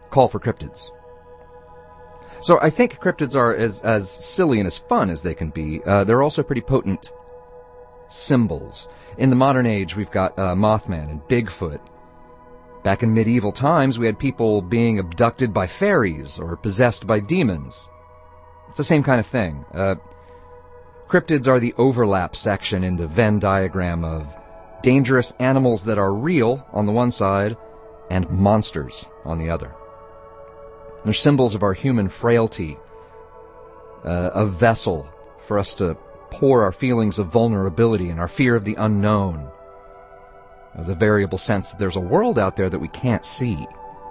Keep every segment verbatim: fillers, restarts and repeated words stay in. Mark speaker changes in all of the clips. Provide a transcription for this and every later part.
Speaker 1: call for cryptids. So I think cryptids are as, as silly and as fun as they can be. Uh, they're also pretty potent symbols. In the modern age, we've got uh, Mothman and Bigfoot. Back in medieval times, we had people being abducted by fairies or possessed by demons. It's the same kind of thing. Uh, cryptids are the overlap section in the Venn diagram of dangerous animals that are real on the one side and monsters on the other. They're symbols of our human frailty, uh, a vessel for us to pour our feelings of vulnerability and our fear of the unknown, uh, the variable sense that there's a world out there that we can't see.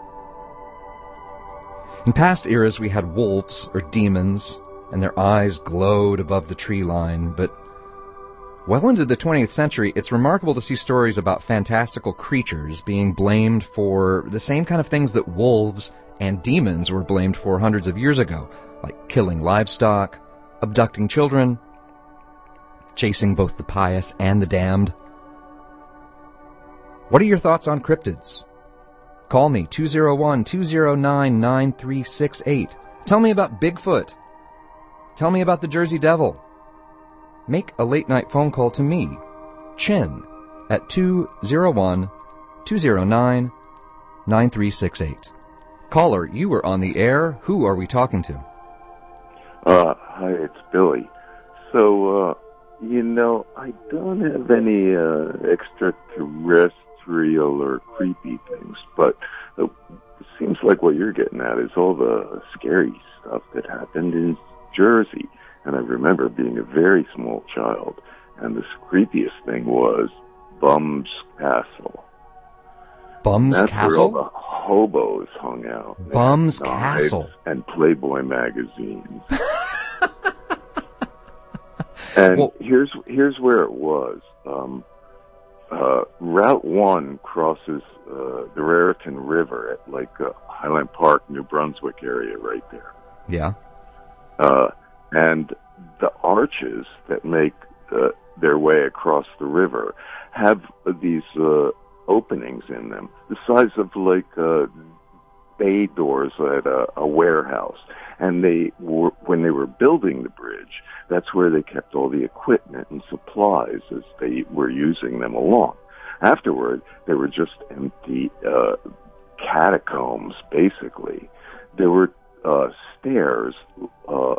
Speaker 1: In past eras, we had wolves or demons, and their eyes glowed above the tree line, but well into the twentieth century, it's remarkable to see stories about fantastical creatures being blamed for the same kind of things that wolves and demons were blamed for hundreds of years ago, like killing livestock, abducting children, chasing both the pious and the damned. What are your thoughts on cryptids? Call me, two oh one, two oh nine, nine three six eight. Tell me about Bigfoot. Tell me about the Jersey Devil. Make a late-night phone call to me, Chin, at two oh one, two oh nine, nine three six eight. Caller, you are on the air. Who are we talking to?
Speaker 2: Uh, hi, it's Billy. So, uh, you know, I don't have any, uh, extraterrestrial or creepy things, but it seems like what you're getting at is all the scary stuff that happened in Jersey. And I remember being a very small child, and the creepiest thing was Bum's Castle.
Speaker 1: Bum's
Speaker 2: That's
Speaker 1: Castle?
Speaker 2: Where all the hobos hung out.
Speaker 1: Bum's
Speaker 2: and
Speaker 1: Castle.
Speaker 2: And Playboy magazines. And well, here's here's where it was. Um, uh, Route One crosses uh, the Raritan River at like uh, Highland Park, New Brunswick area, right there.
Speaker 1: Yeah.
Speaker 2: Uh, and the arches that make uh, their way across the river have uh, these uh, openings in them, the size of like uh, bay doors at a, a warehouse. And they were, when they were building the bridge, that's where they kept all the equipment and supplies as they were using them along. Afterward, they were just empty uh, catacombs, basically. There were uh, stairs, uh,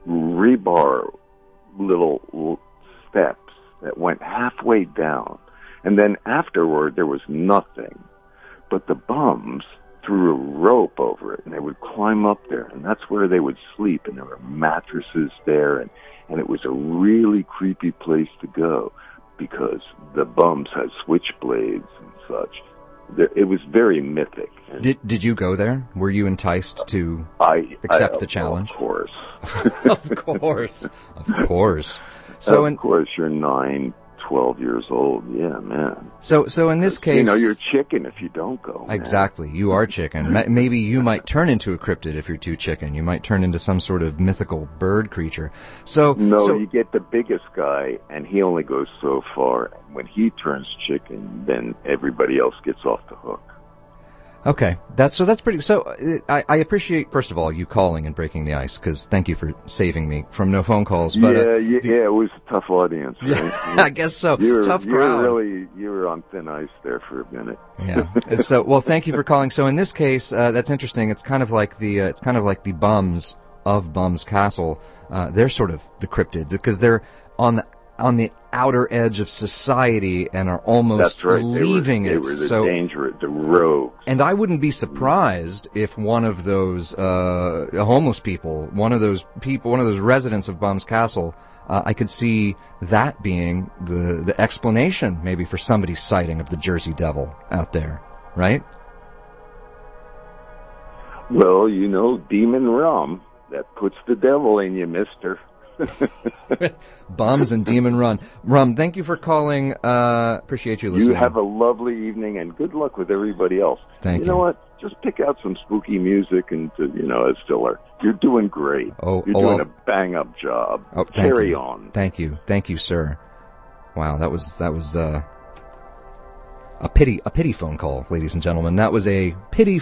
Speaker 2: rebar little steps that went halfway down. And then afterward, there was nothing. But the bums threw a rope over it, and they would climb up there, and that's where they would sleep, and there were mattresses there, and, and it was a really creepy place to go because the bums had switchblades and such. It was very mythic.
Speaker 1: Did did you go there? Were you enticed to
Speaker 2: I,
Speaker 1: accept
Speaker 2: I,
Speaker 1: the challenge?
Speaker 2: Of course.
Speaker 1: Of course. Of course. So
Speaker 2: of
Speaker 1: in,
Speaker 2: course, you're nine, twelve years old. Yeah, man.
Speaker 1: So so in this case...
Speaker 2: You know, you're chicken if you don't go, man.
Speaker 1: Exactly. You are chicken. Maybe you might turn into a cryptid if you're too chicken. You might turn into some sort of mythical bird creature. So
Speaker 2: No,
Speaker 1: so,
Speaker 2: you get the biggest guy, and he only goes so far. When he turns chicken, then everybody else gets off the hook.
Speaker 1: Okay, that's so that's pretty. So uh, I, I appreciate, first of all, you calling and breaking the ice, because thank you for saving me from no phone calls. But,
Speaker 2: yeah,
Speaker 1: uh,
Speaker 2: yeah,
Speaker 1: the,
Speaker 2: yeah, it was a tough audience. Right?
Speaker 1: Yeah, I guess so.
Speaker 2: You were,
Speaker 1: tough
Speaker 2: you
Speaker 1: crowd.
Speaker 2: were really, you were on thin ice there for a minute.
Speaker 1: Yeah. So, well, thank you for calling. So in this case, uh, that's interesting. It's kind of like the uh, it's kind of like the bums of Bum's Castle. Uh, they're sort of the cryptids because they're on the on the outer edge of society and are almost
Speaker 2: That's right.
Speaker 1: leaving
Speaker 2: they were,
Speaker 1: it.
Speaker 2: They were the
Speaker 1: so,
Speaker 2: dangerous, the rogues.
Speaker 1: And I wouldn't be surprised if one of those uh, homeless people, one of those people, one of those residents of Bum's Castle, uh, I could see that being the the explanation, maybe, for somebody's sighting of the Jersey Devil out there, right?
Speaker 2: Well, you know, demon rum that puts the devil in you, mister.
Speaker 1: Bums and Demon Run. Rum, thank you for calling. Uh, appreciate you listening.
Speaker 2: You have a lovely evening, and good luck with everybody else.
Speaker 1: Thank you.
Speaker 2: You know what? Just pick out some spooky music, and, to, you know, as filler. You're doing great.
Speaker 1: Oh,
Speaker 2: You're
Speaker 1: oh,
Speaker 2: doing
Speaker 1: well,
Speaker 2: a bang-up job.
Speaker 1: Oh, thank
Speaker 2: Carry
Speaker 1: you.
Speaker 2: on.
Speaker 1: Thank you. Thank you, sir. Wow, that was, that was, uh, a pity, a pity phone call, ladies and gentlemen. That was a pity